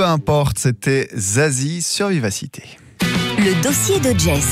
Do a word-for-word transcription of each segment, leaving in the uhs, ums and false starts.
importe, c'était Zazie sur Vivacité. Le dossier de Jess.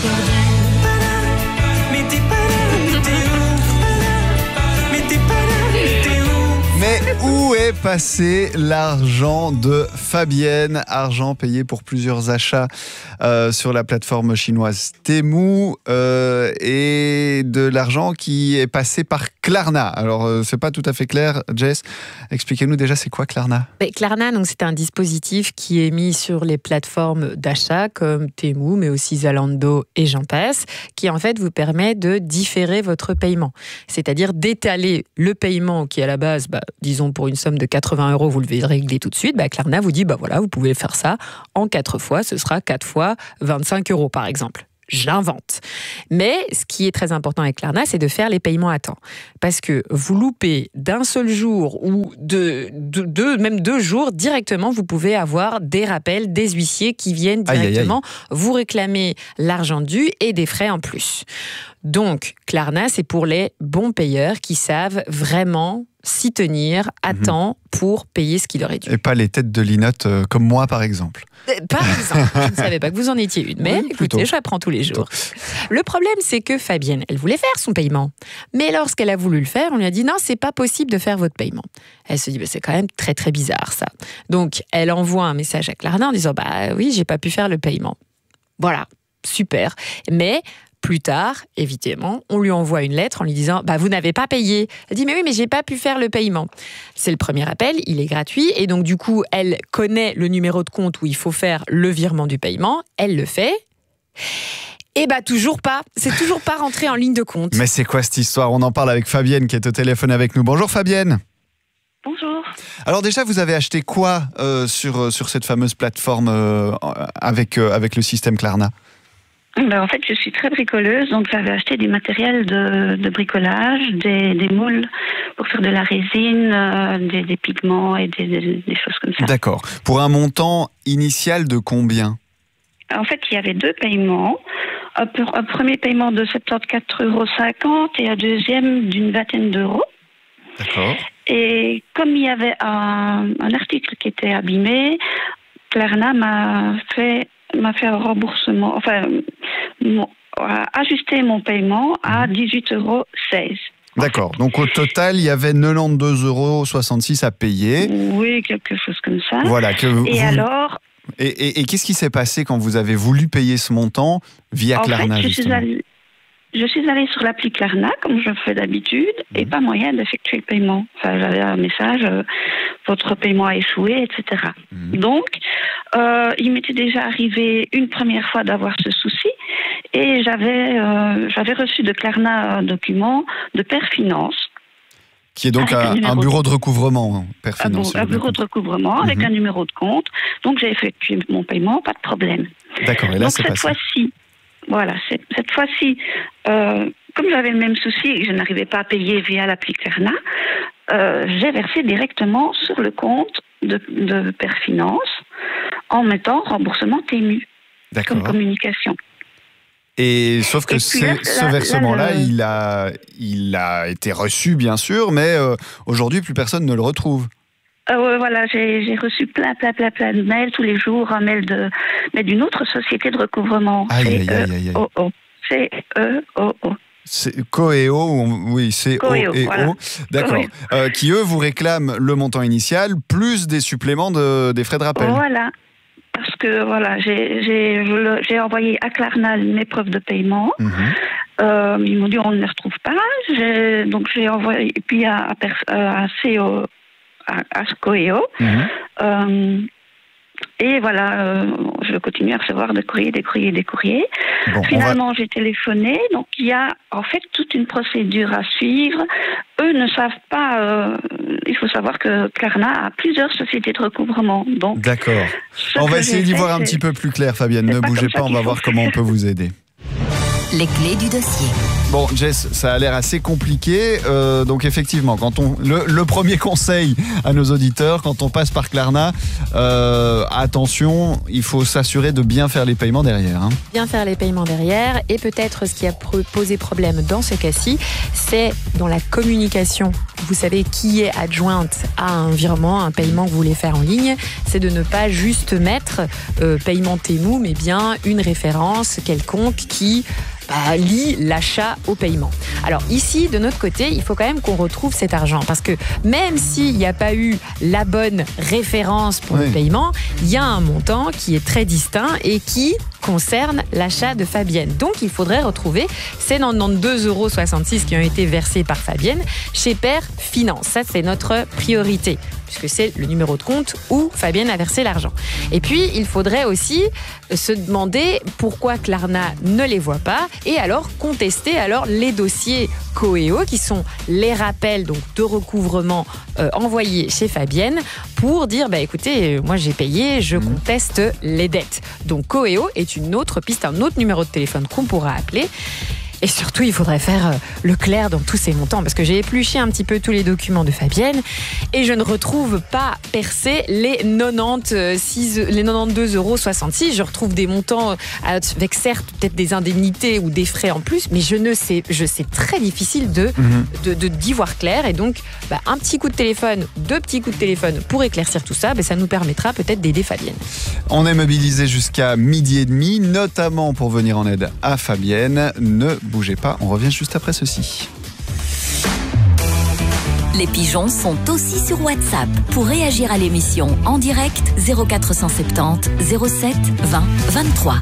Mais où est passé l'argent de Fabienne? Argent payé pour plusieurs achats euh, sur la plateforme chinoise Temu euh, et de l'argent qui est passé par Klarna. Alors, euh, c'est pas tout à fait clair, Jess. Expliquez-nous déjà, c'est quoi Klarna? Mais Klarna, donc, c'est un dispositif qui est mis sur les plateformes d'achat comme Temu, mais aussi Zalando et j'en passe, qui en fait vous permet de différer votre paiement. C'est-à-dire d'étaler le paiement qui à la base, bah, disons pour une somme de quatre-vingts euros, vous le régler tout de suite, bah Klarna vous dit, bah voilà, vous pouvez faire ça en quatre fois, ce sera quatre fois vingt-cinq euros par exemple. J'invente. Mais ce qui est très important avec Klarna, c'est de faire les paiements à temps. Parce que vous loupez d'un seul jour ou de, de, de même deux jours, directement, vous pouvez avoir des rappels des huissiers qui viennent directement aïe, aïe, aïe. vous réclamer l'argent dû et des frais en plus. Donc, Klarna, c'est pour les bons payeurs qui savent vraiment s'y tenir à mmh. temps pour payer ce qu'il leur est dû. Et pas les têtes de linotte euh, comme moi, par exemple. Par exemple, je ne savais pas que vous en étiez une, mais oui, écoutez, je l'apprends tous les jours. Le problème, c'est que Fabienne, elle voulait faire son paiement. Mais lorsqu'elle a voulu le faire, on lui a dit non, c'est pas possible de faire votre paiement. Elle se dit, bah, c'est quand même très très bizarre ça. Donc, elle envoie un message à Klarna en disant, bah oui, j'ai pas pu faire le paiement. Voilà, super. Mais plus tard, évidemment, on lui envoie une lettre en lui disant bah, « vous n'avez pas payé ». Elle dit « mais oui, mais j'ai pas pu faire le paiement ». C'est le premier appel, il est gratuit et donc du coup, elle connaît le numéro de compte où il faut faire le virement du paiement, elle le fait. Et bah toujours pas, c'est toujours pas rentré en ligne de compte. Mais c'est quoi cette histoire? On en parle avec Fabienne qui est au téléphone avec nous. Bonjour Fabienne. Bonjour. Alors déjà, vous avez acheté quoi euh, sur, sur cette fameuse plateforme euh, avec, euh, avec le système Klarna? Ben, en fait, je suis très bricoleuse, donc j'avais acheté du matériel de, de bricolage, des, des moules pour faire de la résine, euh, des, des pigments et des, des, des choses comme ça. D'accord. Pour un montant initial de combien? En fait, il y avait deux paiements. Un, un premier paiement de soixante-quatorze euros cinquante et un deuxième d'une vingtaine d'euros. D'accord. Et comme il y avait un, un article qui était abîmé, Klarna m'a fait... m'a fait un remboursement, enfin, mon, ajuster mon paiement à dix-huit euros seize. D'accord. Donc au total, il y avait quatre-vingt-douze euros soixante-six à payer. Oui, quelque chose comme ça. Voilà. Que vous... Et alors... Et, et, et qu'est-ce qui s'est passé quand vous avez voulu payer ce montant via Klarna, en fait, je justement? suis allée... Je suis allée sur l'appli Klarna, comme je fais d'habitude, mmh. et pas moyen d'effectuer le paiement. Enfin, j'avais un message, euh, votre paiement a échoué, et cetera. Mmh. Donc, euh, il m'était déjà arrivé une première fois d'avoir ce souci, et j'avais, euh, j'avais reçu de Klarna un document de Perfinance. Qui est donc un, un, un bureau de, de recouvrement, Perfinance. Un, un bureau de recouvrement avec mmh. un numéro de compte. Donc, j'ai effectué mon paiement, pas de problème. D'accord, et là, donc, c'est cette passé. fois-ci, Voilà, cette fois-ci, euh, comme j'avais le même souci et que je n'arrivais pas à payer via l'appli Klarna, euh, j'ai versé directement sur le compte de, de Perfinance en mettant remboursement Temu comme communication. Et sauf que et puis, là, ce versement-là, là, le... il, a, il a été reçu, bien sûr, mais euh, aujourd'hui, plus personne ne le retrouve. Euh, ouais, voilà, j'ai, j'ai reçu plein, plein, plein, plein de mails tous les jours, un mail de, mais d'une autre société de recouvrement. Aïe, aïe, aïe, aïe, aïe. C E O O. C'est Coeo, oui, c'est O et O, voilà. D'accord. Euh, qui eux vous réclament le montant initial plus des suppléments de, des frais de rappel. Voilà, parce que voilà, j'ai, j'ai, je, j'ai envoyé à Klarna mes preuves de paiement. Mm-hmm. Euh, ils m'ont dit on ne les retrouve pas. J'ai, donc j'ai envoyé, et puis à, à, à C O, à, à Coeo. Mm-hmm. Euh, Et voilà, euh, je continue à recevoir des courriers, des courriers, des courriers. Bon, Finalement, va... j'ai téléphoné. Donc, il y a en fait toute une procédure à suivre. Eux ne savent pas... Euh, il faut savoir que Klarna a plusieurs sociétés de recouvrement. Donc, d'accord. On va essayer d'y voir un petit peu plus clair, Fabienne. Ne bougez pas, on va voir comment on peut vous aider. Les clés du dossier. Bon, Jess, ça a l'air assez compliqué. Euh, donc effectivement, quand on le, le premier conseil à nos auditeurs, quand on passe par Klarna, euh, attention, il faut s'assurer de bien faire les paiements derrière. Hein. Bien faire les paiements derrière. Et peut-être ce qui a posé problème dans ce cas-ci, c'est dans la communication. Vous savez qui est adjointe à un virement, un paiement que vous voulez faire en ligne, c'est de ne pas juste mettre euh, paiement Temu, mais bien une référence quelconque qui bah, lie l'achat au paiement. Alors ici, de notre côté, il faut quand même qu'on retrouve cet argent parce que même s'il n'y a pas eu la bonne référence pour oui. le paiement, il y a un montant qui est très distinct et qui concerne l'achat de Fabienne. Donc, il faudrait retrouver ces quatre-vingt-douze euros soixante-six qui ont été versés par Fabienne chez Père Finance. Ça, c'est notre priorité, puisque c'est le numéro de compte où Fabienne a versé l'argent. Et puis, il faudrait aussi se demander pourquoi Klarna ne les voit pas et alors contester alors les dossiers Coeo, qui sont les rappels donc, de recouvrement euh, envoyés chez Fabienne pour dire, bah, écoutez, moi j'ai payé, je conteste les dettes. Donc Coeo est une autre piste, un autre numéro de téléphone qu'on pourra appeler. Et surtout, il faudrait faire le clair dans tous ces montants, parce que j'ai épluché un petit peu tous les documents de Fabienne et je ne retrouve pas percé les quatre-vingt-six, les quatre-vingt-douze euros soixante-six. Je retrouve des montants avec certes peut-être des indemnités ou des frais en plus, mais je ne sais, je sais très difficile de, mmh. de, de d'y voir clair. Et donc, bah, un petit coup de téléphone, deux petits coups de téléphone pour éclaircir tout ça, bah, ça nous permettra peut-être d'aider Fabienne. On est mobilisé jusqu'à midi et demi, notamment pour venir en aide à Fabienne. Ne bougez pas, on revient juste après ceci. Les pigeons sont aussi sur WhatsApp. Pour réagir à l'émission en direct, zéro quatre cent soixante-dix zéro sept vingt vingt-trois.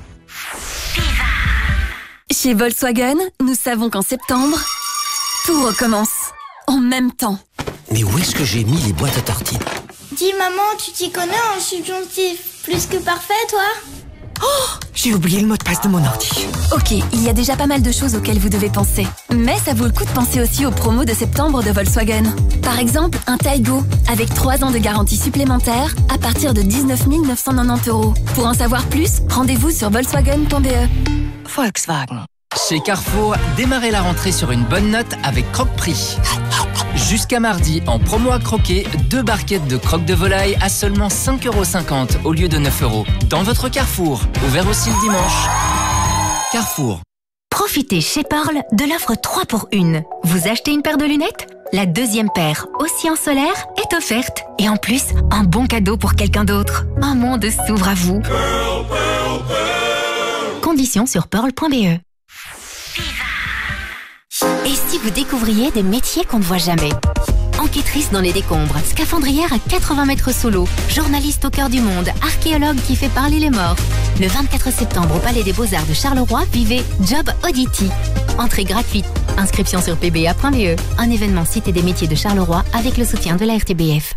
Chez Volkswagen, nous savons qu'en septembre, tout recommence. En même temps. Mais où est-ce que j'ai mis les boîtes à tartines? Dis maman, tu t'y connais en subjonctif plus que parfait, toi? Oh, j'ai oublié le mot de passe de mon ordi. Ok, il y a déjà pas mal de choses auxquelles vous devez penser. Mais ça vaut le coup de penser aussi aux promos de septembre de Volkswagen. Par exemple, un Taigo, avec trois ans de garantie supplémentaire, à partir de dix-neuf mille neuf cent quatre-vingt-dix euros. Pour en savoir plus, rendez-vous sur volkswagen point b e. Volkswagen. Chez Carrefour, démarrez la rentrée sur une bonne note avec Croque-Prix. Jusqu'à mardi, en promo à croquer, deux barquettes de croque de volaille à seulement cinq euros cinquante au lieu de neuf euros. Dans votre Carrefour, ouvert aussi le dimanche. Carrefour. Profitez chez Pearl de l'offre trois pour un. Vous achetez une paire de lunettes? La deuxième paire, aussi en solaire, est offerte. Et en plus, un bon cadeau pour quelqu'un d'autre. Un monde s'ouvre à vous. Pearl, Pearl, Pearl. Conditions sur pearl point b e. Et si vous découvriez des métiers qu'on ne voit jamais? Enquêtrice dans les décombres, scaphandrière à quatre-vingts mètres sous l'eau, journaliste au cœur du monde, archéologue qui fait parler les morts. Le vingt-quatre septembre au Palais des Beaux-Arts de Charleroi, vivez Job Oddity. Entrée gratuite. Inscription sur p b a point b e. Un événement Cité des métiers de Charleroi avec le soutien de la R T B F.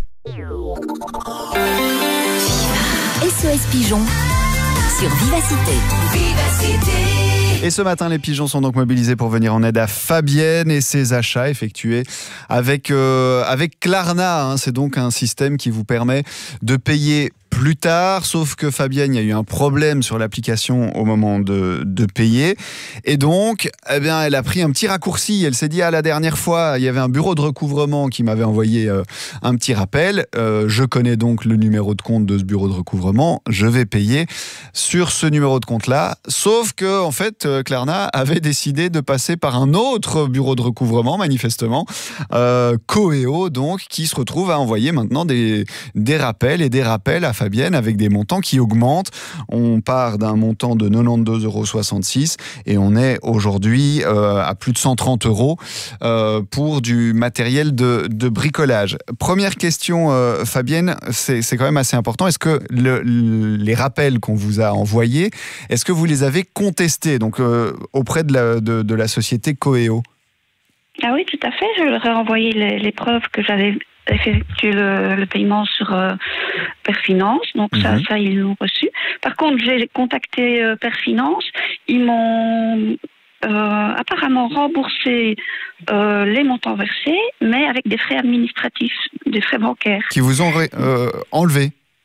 S O S Pigeon sur Vivacité. Vivacité. Et ce matin, les pigeons sont donc mobilisés pour venir en aide à Fabienne et ses achats effectués avec, euh, avec Klarna. Hein. C'est donc un système qui vous permet de payer plus tard, sauf que Fabienne, il y a eu un problème sur l'application au moment de, de payer. Et donc, eh bien, elle a pris un petit raccourci. Elle s'est dit, ah, la dernière fois, il y avait un bureau de recouvrement qui m'avait envoyé euh, un petit rappel. Euh, je connais donc le numéro de compte de ce bureau de recouvrement. Je vais payer sur ce numéro de compte-là. Sauf que, en fait, Klarna avait décidé de passer par un autre bureau de recouvrement, manifestement, euh, Coeo, donc, qui se retrouve à envoyer maintenant des, des rappels et des rappels à Fabienne avec des montants qui augmentent. On part d'un montant de quatre-vingt-douze euros soixante-six et on est aujourd'hui euh, à plus de cent trente euros euh, pour du matériel de, de bricolage. Première question, euh, Fabienne, c'est, c'est quand même assez important. Est-ce que le, les rappels qu'on vous a envoyés, est-ce que vous les avez contestés donc, euh, auprès de la, de, de la société Coeo? Ah oui, tout à fait. Je leur ai envoyé les, les preuves que j'avais effectué le, le paiement sur euh, Perfinance, donc mmh. ça, ça ils l'ont reçu. Par contre, j'ai contacté euh, Perfinance, ils m'ont euh, apparemment remboursé euh, les montants versés, mais avec des frais administratifs, des frais bancaires. Qui vous ont ré- euh, enlevé?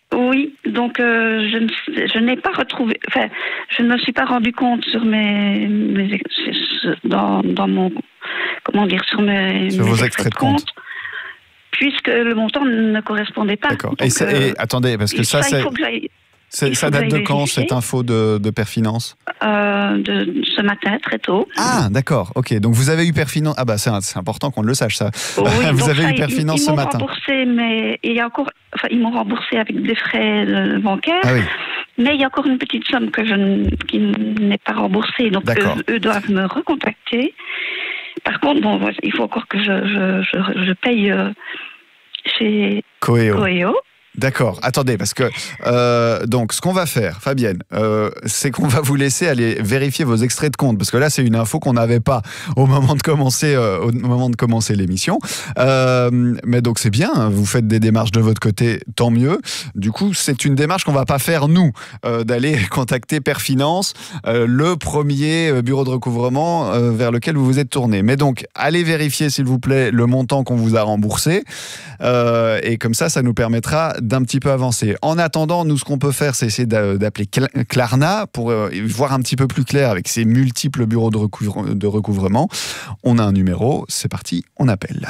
Oui, donc euh, je, ne, je n'ai pas retrouvé, enfin, je ne me suis pas rendu compte sur mes, mes dans, dans mon, comment dire, sur mes, sur mes vos extraits de compte, puisque le montant ne correspondait pas. D'accord. Et, ça, euh, et attendez, parce que ça, ça c'est, il faut que j'aille, c'est ça date de quand cette info de, de Perfinance? euh, de ce matin, très tôt. Ah, d'accord. Ok. Donc vous avez eu Perfinance. Ah bah c'est, c'est important qu'on le sache ça. Oui, vous donc avez ça, eu Perfinance ils, ils ce m'ont matin. Remboursé, mais il y a encore, enfin, ils m'ont remboursé avec des frais euh, bancaires. Ah oui. Mais il y a encore une petite somme que je n- qui n'est pas remboursée, donc eux, eux doivent me recontacter. Par contre, bon, il faut encore que je, je, je, je paye euh, chez Coeo. Coeo. D'accord, attendez, parce que euh, donc ce qu'on va faire, Fabienne, euh, c'est qu'on va vous laisser aller vérifier vos extraits de compte, parce que là c'est une info qu'on n'avait pas au moment de commencer, euh, au moment de commencer l'émission. Euh, mais donc c'est bien, vous faites des démarches de votre côté, tant mieux. Du coup, c'est une démarche qu'on va pas faire nous, euh, d'aller contacter Perfinance, euh, le premier bureau de recouvrement euh, vers lequel vous vous êtes tourné. Mais donc, allez vérifier s'il vous plaît le montant qu'on vous a remboursé, euh, et comme ça, ça nous permettra d'un petit peu avancer. En attendant, nous, ce qu'on peut faire, c'est essayer d'appeler Klarna pour euh, voir un petit peu plus clair avec ces multiples bureaux de, recouvre de recouvrement. On a un numéro, c'est parti, on appelle.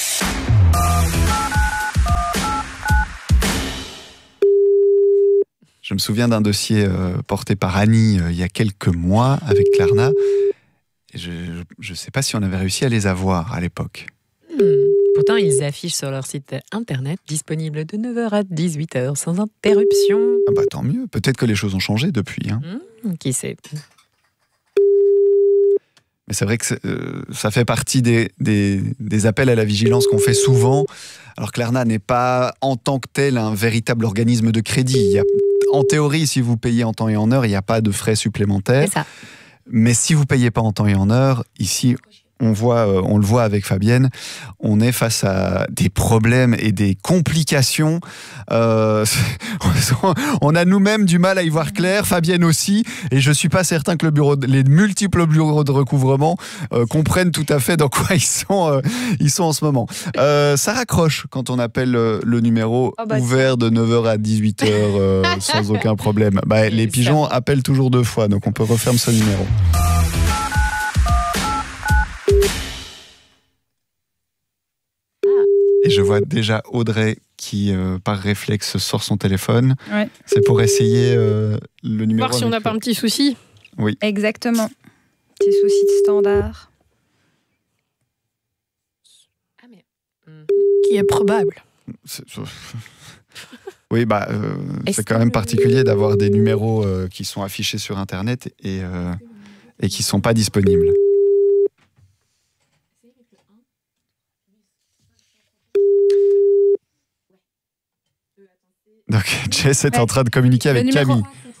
Je me souviens d'un dossier euh, porté par Annie euh, il y a quelques mois avec Klarna. Et je ne sais pas si on avait réussi à les avoir à l'époque. Hmm. Pourtant, ils affichent sur leur site internet disponible de neuf heures à dix-huit heures sans interruption. Ah bah tant mieux, peut-être que les choses ont changé depuis. Hein. Mmh, qui sait? Mais c'est vrai que euh, ça fait partie des, des, des appels à la vigilance qu'on fait souvent. Alors Klarna n'est pas en tant que tel un véritable organisme de crédit. Il y a, en théorie, si vous payez en temps et en heure, il n'y a pas de frais supplémentaires. C'est ça. Mais si vous ne payez pas en temps et en heure, ici... On, voit, on le voit avec Fabienne, on est face à des problèmes et des complications. Euh, on a nous-mêmes du mal à y voir clair, Fabienne aussi, et je ne suis pas certain que le bureau de, les multiples bureaux de recouvrement euh, comprennent tout à fait dans quoi ils sont, euh, ils sont en ce moment. Euh, ça raccroche quand on appelle euh, le numéro oh bah ouvert de neuf heures à dix-huit heures euh, sans aucun problème. Bah, les pigeons appellent toujours deux fois, donc on peut refermer ce numéro. Et je vois déjà Audrey qui, euh, par réflexe, sort son téléphone. Ouais. C'est pour essayer euh, le numéro. Voir si on n'a pas un petit souci. Oui. Exactement. Petit souci de standard. Ah mais... Qui est probable. C'est... Oui, bah, euh, c'est quand même particulier d'avoir des numéros euh, qui sont affichés sur Internet et, euh, et qui ne sont pas disponibles. Donc Jess est ouais. en train de communiquer avec Camille.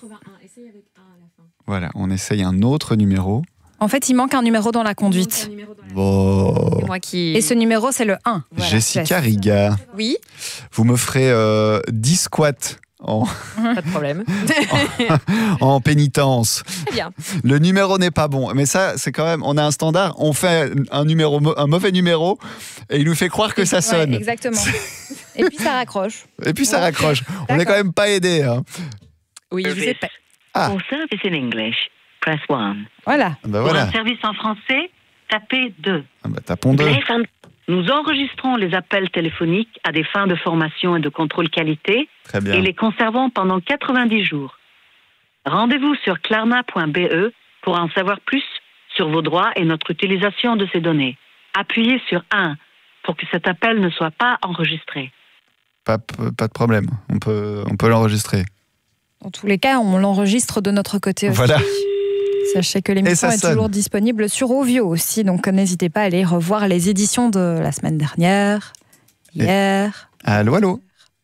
Voilà, on essaye un autre numéro. En fait, il manque un numéro dans la conduite. Bon. Moi qui... Et ce numéro, c'est le un. Voilà. Jessica Riga. Oui. Vous me ferez euh, dix squats en... Pas de problème. en, en pénitence. Très bien. Le numéro n'est pas bon. Mais ça, c'est quand même... On a un standard, on fait un, numéro, un mauvais numéro et il nous fait croire que ça sonne. Ouais, exactement. Et puis ça raccroche. Et puis ça raccroche. On n'est quand même pas aidé. Hein. Oui, je sais pas. Ah. Pour service in English, press one. Voilà. Ben Pour voilà. un service en français, tapez deux. Ah ben, tapons deux. Nous enregistrons les appels téléphoniques à des fins de formation et de contrôle qualité. Très bien. Et les conservons pendant quatre-vingt-dix jours. Rendez-vous sur klarna point b e pour en savoir plus sur vos droits et notre utilisation de ces données. Appuyez sur un pour que cet appel ne soit pas enregistré. Pas, pas de problème, on peut, on peut l'enregistrer. Dans tous les cas, on l'enregistre de notre côté aussi. Voilà. Sachez que l'émission est sonne. toujours disponible sur Ovio aussi, donc n'hésitez pas à aller revoir les éditions de la semaine dernière, hier. Et... Allô, allô.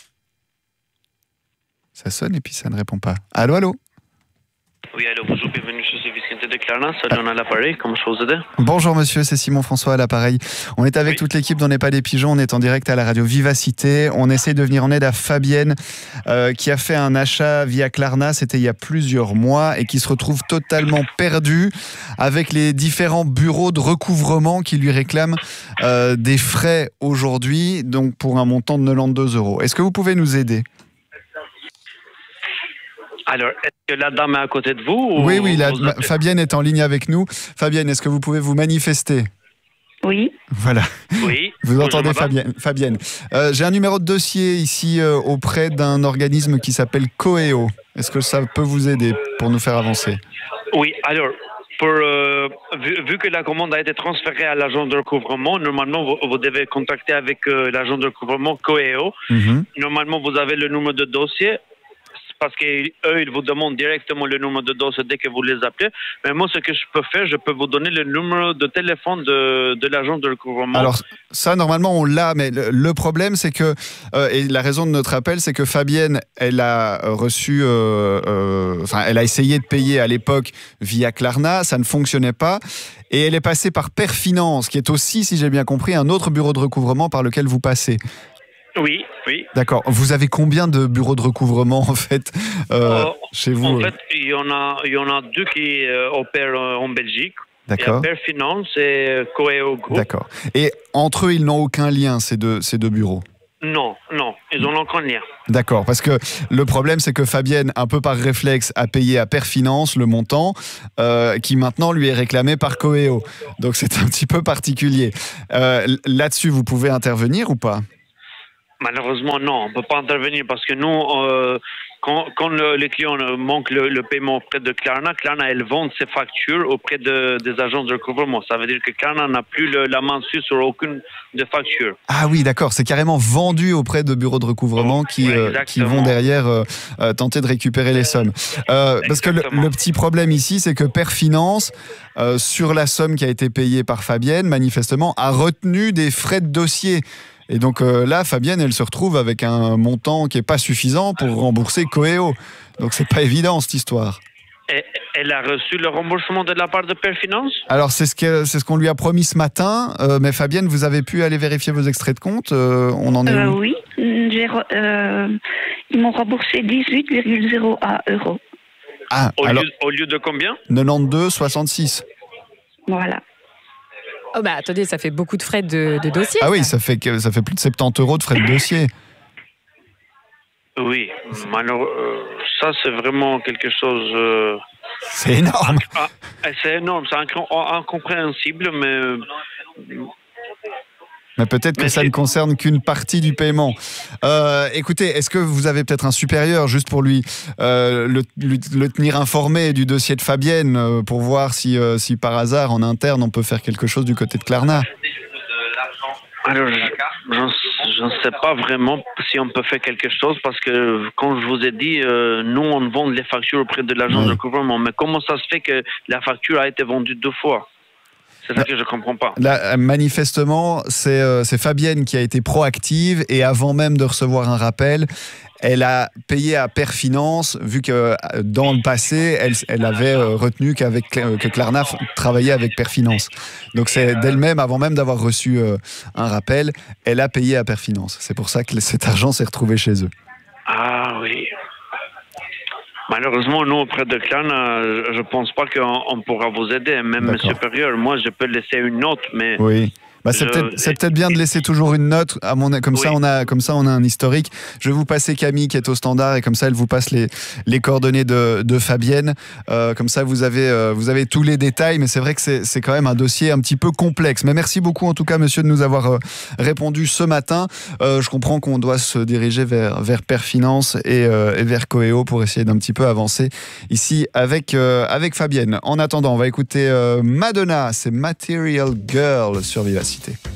Ça sonne et puis ça ne répond pas. Allô, allô. Oui, allô, bonjour, bienvenue chez le Vicente de Klarna, salut, on a l'appareil, comment je peux vous aider? Bonjour monsieur, c'est Simon François à l'appareil. On est avec oui. toute l'équipe d'On n'est pas des pigeons, on est en direct à la radio Vivacité. On essaie de venir en aide à Fabienne euh, qui a fait un achat via Klarna, c'était il y a plusieurs mois, et qui se retrouve totalement perdue avec les différents bureaux de recouvrement qui lui réclament euh, des frais aujourd'hui, donc pour un montant de quatre-vingt-douze euros. Est-ce que vous pouvez nous aider? Alors, est-ce que la dame est à côté de vous ou Oui, oui, la, vous appelez... Fabienne est en ligne avec nous. Fabienne, est-ce que vous pouvez vous manifester ? Oui. Voilà. Oui. Vous Bonjour, entendez madame. Fabienne, Fabienne. Euh, j'ai un numéro de dossier ici euh, auprès d'un organisme qui s'appelle Coeo. Est-ce que ça peut vous aider pour nous faire avancer ? Oui, alors, pour, euh, vu, vu que la commande a été transférée à l'agent de recouvrement, normalement, vous, vous devez contacter avec euh, l'agent de recouvrement Coeo. Mm-hmm. Normalement, vous avez le numéro de dossier. Parce qu'eux, ils vous demandent directement le numéro de dossier dès que vous les appelez. Mais moi, ce que je peux faire, je peux vous donner le numéro de téléphone de, de l'agent de recouvrement. Alors ça, normalement, on l'a, mais le, le problème, c'est que, euh, et la raison de notre appel, c'est que Fabienne, elle a reçu, euh, euh, enfin, elle a essayé de payer à l'époque via Klarna, ça ne fonctionnait pas, et elle est passée par Perfinance, qui est aussi, si j'ai bien compris, un autre bureau de recouvrement par lequel vous passez. Oui, oui. D'accord. Vous avez combien de bureaux de recouvrement, en fait, euh, euh, chez vous? En fait, il y en a, il y en a deux qui euh, opèrent euh, en Belgique. D'accord. Il y a Perfinance et Coeo Group. D'accord. Et entre eux, ils n'ont aucun lien, ces deux, ces deux bureaux? Non, non, ils n'ont aucun lien. D'accord, parce que le problème, c'est que Fabienne, un peu par réflexe, a payé à Perfinance le montant euh, qui maintenant lui est réclamé par Coeo. Donc c'est un petit peu particulier. Euh, là-dessus, vous pouvez intervenir ou pas? Malheureusement, non, on ne peut pas intervenir parce que nous, euh, quand, quand le, les clients manquent le, le paiement auprès de Klarna, Klarna, elle vend ses factures auprès de, des agences de recouvrement. Ça veut dire que Klarna n'a plus le, la main dessus sur aucune des factures. Ah oui, d'accord, c'est carrément vendu auprès de bureaux de recouvrement qui, ouais, euh, qui vont derrière euh, euh, tenter de récupérer les sommes. Euh, parce que le, le petit problème ici, c'est que Perfinance, euh, sur la somme qui a été payée par Fabienne, manifestement, a retenu des frais de dossier. Et donc euh, là, Fabienne, elle se retrouve avec un montant qui n'est pas suffisant pour rembourser Coeo. Donc c'est pas évident, cette histoire. Et, elle a reçu le remboursement de la part de Perfinance? Alors c'est ce que, c'est ce qu'on lui a promis ce matin. Euh, mais Fabienne, vous avez pu aller vérifier vos extraits de compte? euh, On en est euh, où? Oui, j'ai re, euh, ils m'ont remboursé dix-huit virgule zéro un euros. Ah, au, alors, lieu, au lieu de combien? quatre-vingt-douze soixante-six. Voilà. Oh bah attendez, ça fait beaucoup de frais de, de dossier. Ah ça. oui, ça fait, que, ça fait plus de soixante-dix euros de frais de dossier. Oui, alors euh, ça c'est vraiment quelque chose... Euh, c'est énorme. Ah, ah, c'est énorme, c'est inc- incompréhensible, mais... Mais peut-être que mais ça c'est... ne concerne qu'une partie du paiement. Euh, écoutez, est-ce que vous avez peut-être un supérieur juste pour lui, euh, le, lui le tenir informé du dossier de Fabienne euh, pour voir si, euh, si par hasard en interne on peut faire quelque chose du côté de Klarna? Alors, je ne sais pas vraiment si on peut faire quelque chose parce que, comme je vous ai dit, euh, nous, on vend les factures auprès de l'agence de recouvrement. Mais comment ça se fait que la facture a été vendue deux fois? C'est ça que je ne comprends pas. Là, manifestement, c'est, euh, c'est Fabienne qui a été proactive et avant même de recevoir un rappel, elle a payé à Perfinance, vu que dans le passé, elle, elle avait retenu qu'avec, que Klarna travaillait avec Perfinance. Donc c'est d'elle-même, avant même d'avoir reçu un rappel, elle a payé à Perfinance. C'est pour ça que cet argent s'est retrouvé chez eux. Ah oui. Malheureusement, nous, auprès de Klarna, je ne pense pas qu'on on pourra vous aider, même D'accord. supérieur. Moi, je peux laisser une note, mais... Oui. Bah, c'est, je... peut-être, c'est peut-être bien de laisser toujours une note. À mon, comme, oui. ça, on a, comme ça, on a un historique. Je vais vous passer Camille qui est au standard et comme ça, elle vous passe les, les coordonnées de, de Fabienne. Euh, comme ça, vous avez, euh, vous avez tous les détails. Mais c'est vrai que c'est, c'est quand même un dossier un petit peu complexe. Mais merci beaucoup, en tout cas, monsieur, de nous avoir euh, répondu ce matin. Euh, je comprends qu'on doit se diriger vers, vers Perfinance et, euh, et vers Coeo pour essayer d'un petit peu avancer ici avec, euh, avec Fabienne. En attendant, on va écouter euh, Madonna. C'est Material Girl sur Vivacité.